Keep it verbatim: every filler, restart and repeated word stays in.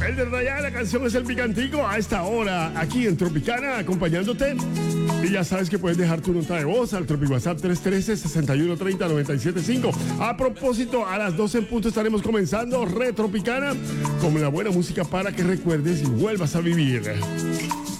El de Rayá, la canción es El Picantico. A esta hora, aquí en Tropicana, acompañándote. Y ya sabes que puedes dejar tu nota de voz al Tropic WhatsApp tres uno tres, seis uno tres cero, nueve siete cinco. A propósito, a las doce en punto estaremos comenzando Retropicana con la buena música para que recuerdes y vuelvas a vivir.